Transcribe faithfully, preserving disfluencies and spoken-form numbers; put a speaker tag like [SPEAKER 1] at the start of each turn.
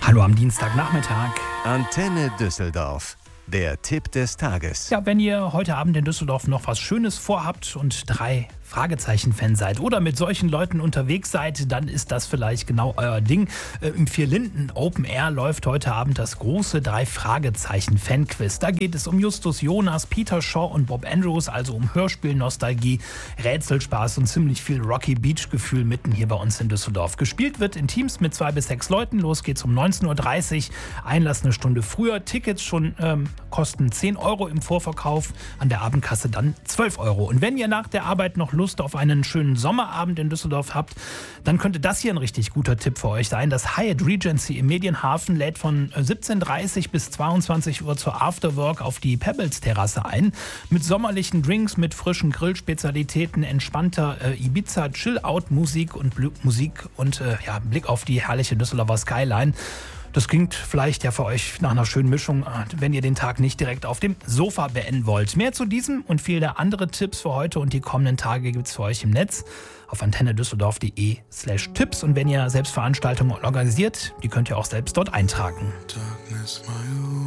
[SPEAKER 1] Hallo am Dienstagnachmittag.
[SPEAKER 2] Antenne Düsseldorf. Der Tipp des Tages.
[SPEAKER 1] Ja, wenn ihr heute Abend in Düsseldorf noch was Schönes vorhabt und drei Fragezeichen-Fan seid oder mit solchen Leuten unterwegs seid, dann ist das vielleicht genau euer Ding. Äh, Im Vierlinden Open Air läuft heute Abend das große drei Fragezeichen-Fan-Quiz. Da geht es um Justus Jonas, Peter Shaw und Bob Andrews, also um Hörspiel-Nostalgie, Rätselspaß und ziemlich viel Rocky Beach-Gefühl mitten hier bei uns in Düsseldorf. Gespielt wird in Teams mit zwei bis sechs Leuten. Los geht's um neunzehn Uhr dreißig. Einlass eine Stunde früher. Tickets schon ähm, kosten zehn Euro im Vorverkauf, an der Abendkasse dann zwölf Euro. Und wenn ihr nach der Arbeit noch Lust auf einen schönen Sommerabend in Düsseldorf habt, dann könnte das hier ein richtig guter Tipp für euch sein. Das Hyatt Regency im Medienhafen lädt von siebzehn Uhr dreißig bis zweiundzwanzig Uhr zur Afterwork auf die Pebbles-Terrasse ein. Mit sommerlichen Drinks, mit frischen Grillspezialitäten, entspannter äh, Ibiza-Chill-Out-Musik und Bl- Musik und äh, ja, Blick auf die herrliche Düsseldorfer Skyline. Das klingt vielleicht ja für euch nach einer schönen Mischung, wenn ihr den Tag nicht direkt auf dem Sofa beenden wollt. Mehr zu diesem und viele andere Tipps für heute und die kommenden Tage gibt es für euch im Netz auf antennedüsseldorf.de slash Tipps. Und wenn ihr selbst Veranstaltungen organisiert, die könnt ihr auch selbst dort eintragen.